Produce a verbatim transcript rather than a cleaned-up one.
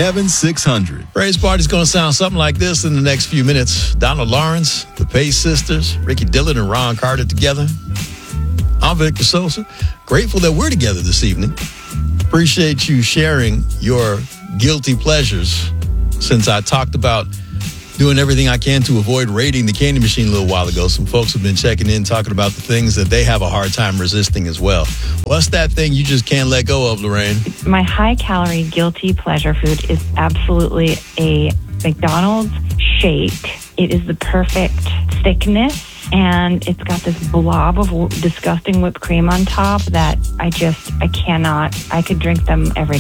Evan six hundred. Ray's party's going to sound something like this in the next few minutes. Donald Lawrence, the Pace Sisters, Ricky Dillon and Ron Carter together. I'm Victor Sosa. Grateful that we're together this evening. Appreciate you sharing your guilty pleasures since I talked about doing everything I can to avoid raiding the candy machine a little while ago. Some folks have been checking in, talking about the things that they have a hard time resisting as well. What's that thing you just can't let go of, Lorraine? My high-calorie guilty pleasure food is absolutely a McDonald's shake. It is the perfect thickness, and it's got this blob of disgusting whipped cream on top that I just, I cannot, I could drink them every day.